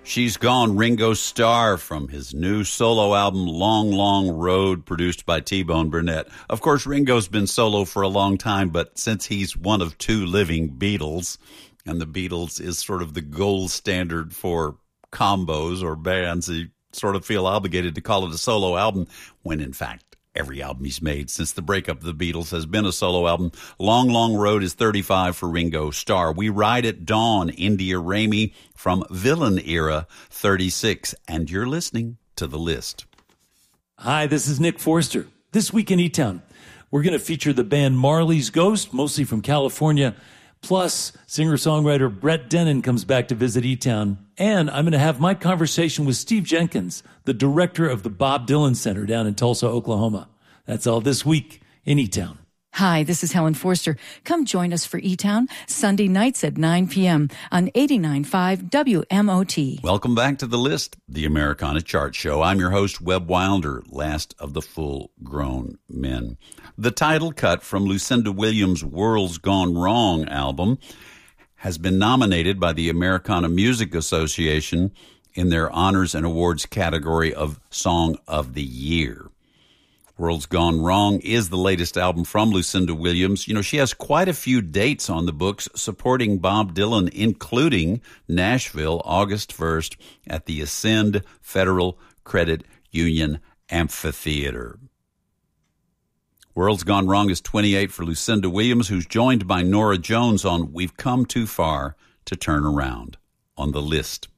She's Gone, Ringo Starr, from his new solo album, Long, Long Road, produced by T-Bone Burnett. Of course, Ringo's been solo for a long time, but since he's one of two living Beatles, and the Beatles is sort of the gold standard for combos or bands, you sort of feel obligated to call it a solo album, when in fact, every album he's made since the breakup of the Beatles has been a solo album. Long, Long Road is 35 for Ringo Starr. We Ride at Dawn, India Ramey, from Villain Era, 36. And you're listening to The List. Hi, this is Nick Forster. This week in E-Town, we're going to feature the band Marley's Ghost, mostly from California. Plus, singer-songwriter Brett Dennen comes back to visit E-Town. And I'm going to have my conversation with Steve Jenkins, the director of the Bob Dylan Center down in Tulsa, Oklahoma. That's all this week in E-Town. Hi, this is Helen Forster. Come join us for E-Town Sunday nights at 9 p.m. on 89.5 WMOT. Welcome back to The List, the Americana Chart Show. I'm your host, Webb Wilder, last of the full-grown men. The title cut from Lucinda Williams' World's Gone Wrong album has been nominated by the Americana Music Association in their Honors and Awards category of Song of the Year. World's Gone Wrong is the latest album from Lucinda Williams. You know, she has quite a few dates on the books supporting Bob Dylan, including Nashville, August 1st, at the Ascend Federal Credit Union Amphitheater. World's Gone Wrong is 28 for Lucinda Williams, who's joined by Norah Jones on We've Come Too Far to Turn Around on The List.